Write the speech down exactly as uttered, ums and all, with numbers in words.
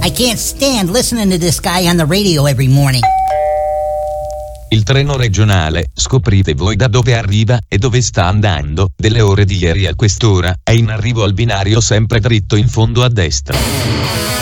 I can't stand listening to this guy on the radio every morning. Il treno regionale, scoprite voi da dove arriva e dove sta andando, delle ore di ieri a quest'ora, è in arrivo al binario sempre dritto in fondo a destra.